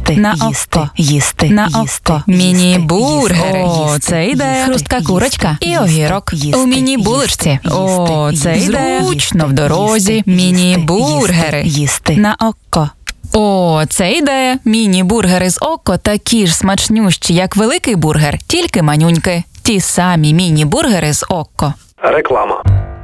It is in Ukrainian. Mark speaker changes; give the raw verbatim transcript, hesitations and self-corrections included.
Speaker 1: їсти,
Speaker 2: на
Speaker 1: їсти,
Speaker 2: око,
Speaker 1: їсти,
Speaker 2: на
Speaker 1: їсти,
Speaker 2: око.
Speaker 1: їсти,
Speaker 2: Міні-бургери.
Speaker 1: їсти,
Speaker 2: О,
Speaker 1: їсти,
Speaker 2: це ідея.
Speaker 1: їсти,
Speaker 2: Хрустка
Speaker 1: їсти,
Speaker 2: курочка і
Speaker 1: їсти,
Speaker 2: огірок.
Speaker 1: їсти,
Speaker 2: У міні-булочці.
Speaker 1: їсти,
Speaker 2: О,
Speaker 1: їсти,
Speaker 2: це
Speaker 1: їсти,
Speaker 2: ідея.
Speaker 1: їсти,
Speaker 2: Зручно в дорозі.
Speaker 1: їсти,
Speaker 2: Міні-бургери.
Speaker 1: їсти, їсти.
Speaker 2: На око. О, це ідея. Міні-бургери з око такі ж смачнющі, як великий бургер, тільки манюньки. Ті самі міні-бургери з око.
Speaker 3: Реклама.